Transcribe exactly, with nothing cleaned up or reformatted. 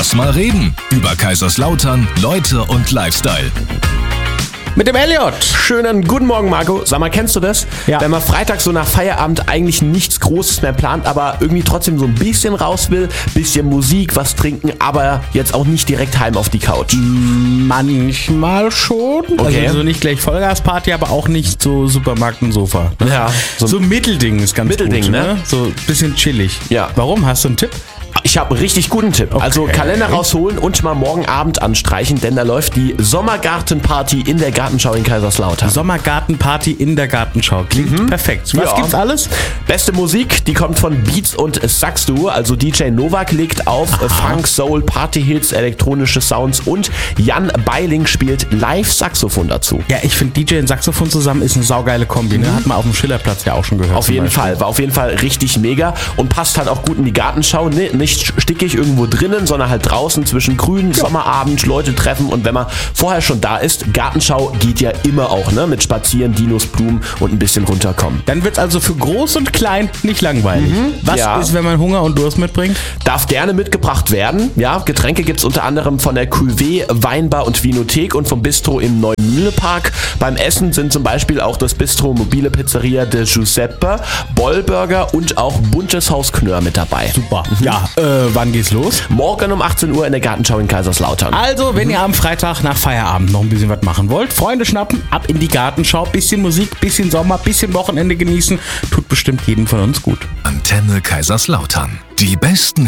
Lass mal reden über Kaiserslautern, Leute und Lifestyle. Mit dem Elliot. Schönen guten Morgen, Marco. Sag mal, kennst du das? Ja. Wenn man Freitag so nach Feierabend eigentlich nichts Großes mehr plant, aber irgendwie trotzdem so ein bisschen raus will, bisschen Musik, was trinken, aber jetzt auch nicht direkt heim auf die Couch. Manchmal schon. Okay. Also nicht gleich Vollgasparty, aber auch nicht so Supermarkt und Sofa. Ja, So, so so Mittelding ist ganz Mittelding, gut. ne? So ein bisschen chillig. Ja. Warum? Hast du einen Tipp? Ich habe einen richtig guten Tipp. Okay. Also Kalender rausholen und mal morgen Abend anstreichen, denn da läuft die Sommergartenparty in der Gartenschau in Kaiserslautern. Sommergartenparty in der Gartenschau. Klingt perfekt. Was Ja. gibt's alles? Beste Musik, die kommt von Beats und Saxduo, also D J Novak legt auf, Funk, Soul, Partyhits, elektronische Sounds und Jan Beiling spielt Live-Saxophon dazu. Ja, ich finde D J und Saxophon zusammen ist eine saugeile Kombi. Ne? Hat man auf dem Schillerplatz ja auch schon gehört. Auf zum jeden Beispiel. Fall, war auf jeden Fall richtig mega und passt halt auch gut in die Gartenschau. Ne? Nicht stickig irgendwo drinnen, sondern halt draußen zwischen Grün, Sommerabend, Leute treffen und wenn man vorher schon da ist, Gartenschau geht ja immer auch, ne? Mit Spazieren, Dinos, Blumen und ein bisschen runterkommen. Dann wird's also für groß und klein nicht langweilig. Was ja. ist, wenn man Hunger und Durst mitbringt? Darf gerne mitgebracht werden. Ja, Getränke gibt's unter anderem von der Cuvée, Weinbar und Vinothek und vom Bistro im Neumühlepark. Beim Essen sind zum Beispiel auch das Bistro Mobile Pizzeria de Giuseppe, Bollburger und auch Buntes Haus Knör mit dabei. Super. Ja, äh, wann geht's los? Morgen um achtzehn Uhr in der Gartenschau in Kaiserslautern. Also, wenn ihr am Freitag nach Feierabend noch ein bisschen was machen wollt, Freunde schnappen, ab in die Gartenschau, bisschen Musik, bisschen Sommer, bisschen Wochenende genießen, tut bestimmt jedem von uns gut. Antenne Kaiserslautern. Die besten